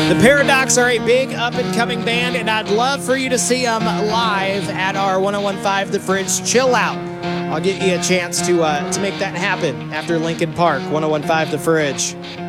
The Paradox are a big up-and-coming band, and I'd love for you to see them live at our 1015 The Fridge Chill Out. I'll get you a chance to make that happen after Lincoln Park, 1015 The Fridge.